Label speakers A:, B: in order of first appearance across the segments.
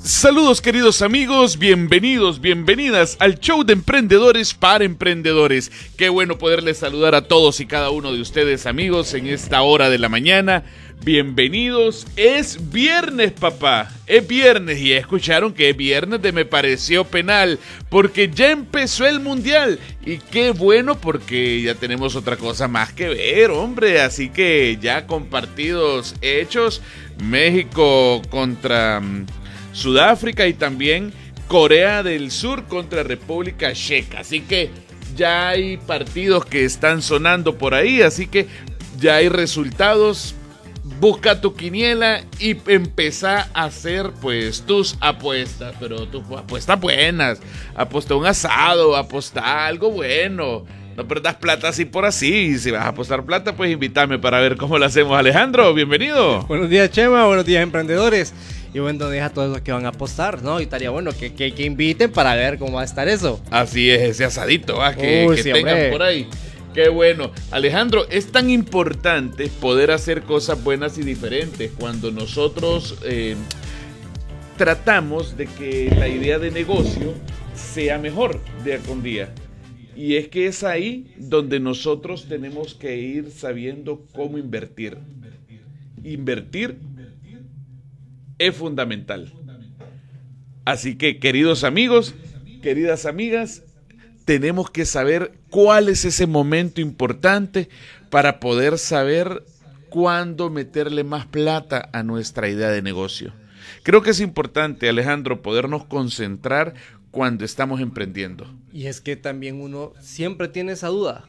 A: Saludos queridos amigos, bienvenidos, bienvenidas al show de emprendedores para emprendedores. Qué bueno poderles saludar a todos y cada uno de ustedes amigos en esta hora de la mañana. Bienvenidos, es viernes papá, es viernes y escucharon que es viernes de Me Pareció Penal porque ya empezó el mundial y qué bueno porque ya tenemos otra cosa más que ver, hombre, así que ya con partidos hechos, México contra Sudáfrica y también Corea del Sur contra República Checa, así que ya hay partidos que están sonando por ahí, así que ya hay resultados. Busca tu quiniela y empezá a hacer pues tus apuestas, pero tus apuestas buenas. Aposta un asado, aposta algo bueno. No perdas plata así por así. Si vas a apostar plata, pues invítame para ver cómo lo hacemos. Alejandro, bienvenido.
B: Buenos días, Chema. Buenos días, emprendedores. Y bueno, deja a todos los que van a apostar, ¿no? Y estaría bueno que inviten para ver cómo va a estar eso.
A: Así es, ese asadito, que sí, tengan hombre. Por ahí. Qué bueno. Alejandro, es tan importante poder hacer cosas buenas y diferentes cuando nosotros tratamos de que la idea de negocio sea mejor día con día. Y es que es ahí donde nosotros tenemos que ir sabiendo cómo invertir. Invertir es fundamental. Así que, queridos amigos, queridas amigas, tenemos que saber cuál es ese momento importante para poder saber cuándo meterle más plata a nuestra idea de negocio. Creo que es importante, Alejandro, podernos concentrar cuando estamos emprendiendo.
B: Y es que también uno siempre tiene esa duda.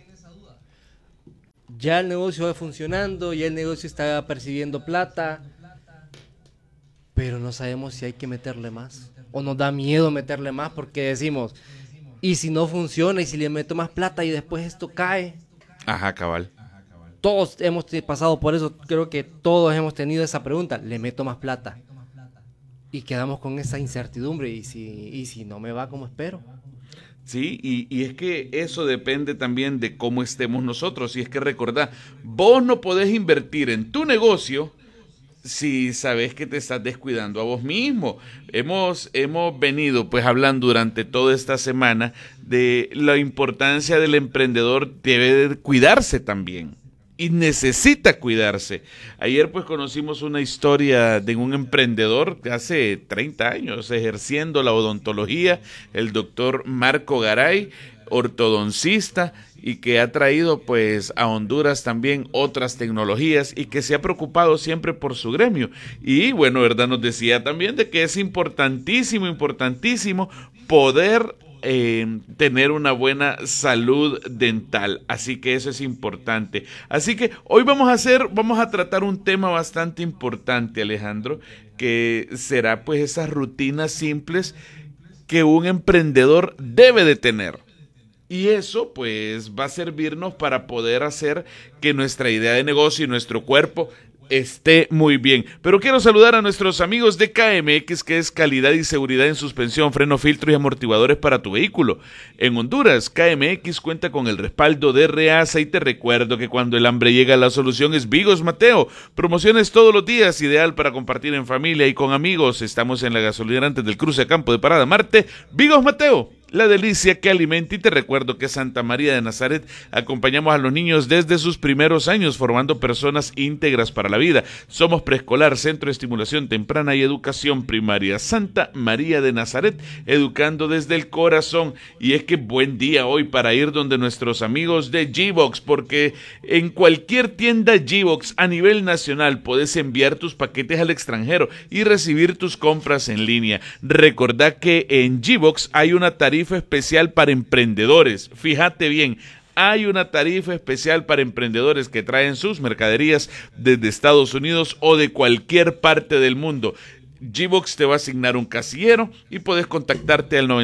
B: Ya el negocio va funcionando, ya el negocio está percibiendo plata, pero no sabemos si hay que meterle más. O nos da miedo meterle más porque decimos, ¿y si no funciona? ¿Y si le meto más plata y después esto cae?
A: Ajá, cabal.
B: Todos hemos pasado por eso. Creo que todos hemos tenido esa pregunta. ¿Le meto más plata? Y quedamos con esa incertidumbre. ¿Y si no me va como espero?
A: Sí, y es que eso depende también de cómo estemos nosotros. Y es que recordá, vos no podés invertir en tu negocio si sabes que te estás descuidando a vos mismo. Hemos venido pues hablando durante toda esta semana de la importancia del emprendedor. Debe de cuidarse también y necesita cuidarse. Ayer pues conocimos una historia de un emprendedor que hace 30 años ejerciendo la odontología, el doctor Marco Garay, ortodoncista, y que ha traído pues a Honduras también otras tecnologías y que se ha preocupado siempre por su gremio. Y bueno, verdad, nos decía también de que es importantísimo poder tener una buena salud dental, así que eso es importante. Así que hoy vamos a tratar un tema bastante importante, Alejandro, que será pues esas rutinas simples que un emprendedor debe de tener. Y eso pues va a servirnos para poder hacer que nuestra idea de negocio y nuestro cuerpo esté muy bien. Pero quiero saludar a nuestros amigos de KMX, que es calidad y seguridad en suspensión, freno, filtros y amortiguadores para tu vehículo. En Honduras, KMX cuenta con el respaldo de Reasa y te recuerdo que cuando el hambre llega, la solución es Vigos Mateo. Promociones todos los días, ideal para compartir en familia y con amigos. Estamos en la gasolinera antes del cruce a Campo de Parada Marte. Vigos Mateo, la delicia que alimenta. Y te recuerdo que Santa María de Nazaret acompañamos a los niños desde sus primeros años formando personas íntegras para la vida. Somos preescolar, centro de estimulación temprana y educación primaria. Santa María de Nazaret, educando desde el corazón. Y es que buen día hoy para ir donde nuestros amigos de G-Box, porque en cualquier tienda G-Box a nivel nacional podés enviar tus paquetes al extranjero y recibir tus compras en línea. Recordá que en G-Box hay una tarifa especial para emprendedores. Fíjate bien, hay una tarifa especial para emprendedores que traen sus mercaderías desde Estados Unidos o de cualquier parte del mundo. G-Box te va a asignar un casillero y puedes contactarte al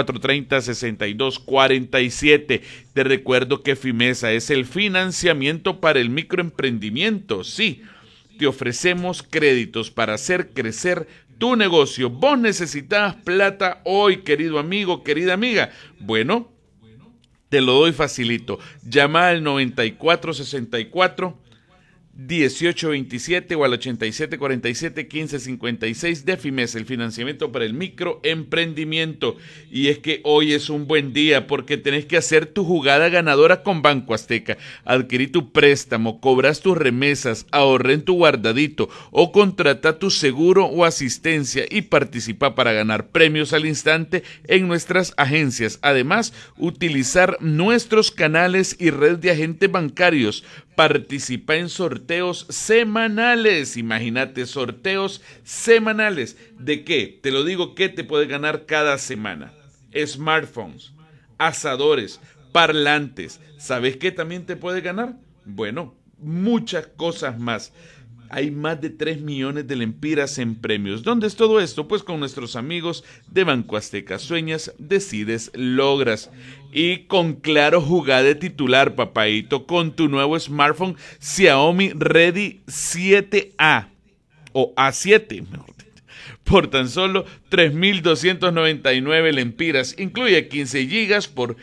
A: 9430-6247. Te recuerdo que Fimesa es el financiamiento para el microemprendimiento. Sí, te ofrecemos créditos para hacer crecer tu negocio. Vos necesitas plata hoy, querido amigo, querida amiga. Bueno, te lo doy facilito. Llama al 9464 1827 o al 8747-1556 de FIMES, el financiamiento para el microemprendimiento. Y es que hoy es un buen día porque tenés que hacer tu jugada ganadora con Banco Azteca. Adquirí tu préstamo, cobras tus remesas, ahorré en tu guardadito o contrata tu seguro o asistencia y participa para ganar premios al instante en nuestras agencias. Además, utilizar nuestros canales y red de agentes bancarios. Participa en sorteos semanales. Imagínate, sorteos semanales. ¿De qué? Te lo digo, ¿qué te puedes ganar cada semana? Smartphones, asadores, parlantes. ¿Sabes qué también te puedes ganar? Bueno, muchas cosas más. Hay más de 3 millones de lempiras en premios. ¿Dónde es todo esto? Pues con nuestros amigos de Banco Azteca. Sueñas, decides, logras. Y con Claro, jugá de titular, papaito, con tu nuevo smartphone Xiaomi Redmi 7A o A7, mejor dicho, por tan solo 3.299 lempiras. Incluye 15 gigas por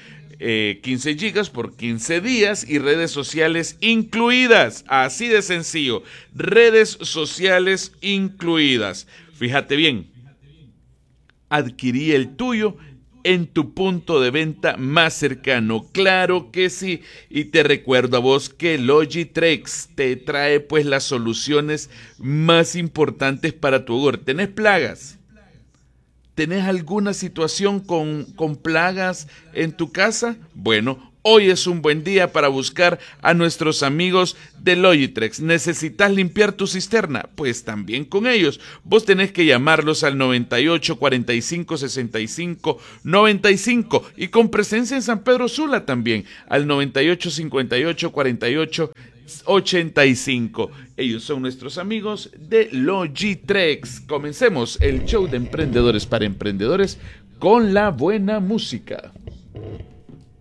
A: 15 días y redes sociales incluidas. Así de sencillo. Redes sociales incluidas. Fíjate bien. Adquirí el tuyo en tu punto de venta más cercano. Claro que sí. Y te recuerdo a vos que Logitrex te trae pues las soluciones más importantes para tu hogar. ¿Tenés plagas? ¿Tenés alguna situación con plagas en tu casa? Bueno, hoy es un buen día para buscar a nuestros amigos de Logitrex. ¿Necesitas limpiar tu cisterna? Pues también con ellos. Vos tenés que llamarlos al 98 45 65 95 y con presencia en San Pedro Sula también al 98 58 48 85. Ellos son nuestros amigos de Logitrex. Comencemos el show de emprendedores para emprendedores con la buena música.